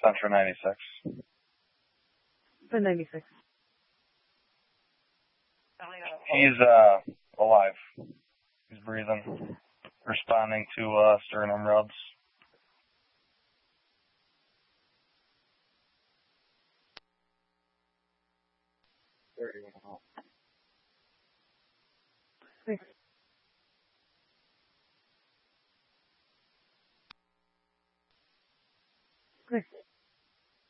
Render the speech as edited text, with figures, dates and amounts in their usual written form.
Central 96. The 96. He's alive. He's breathing. Responding to sternum rubs. Thanks.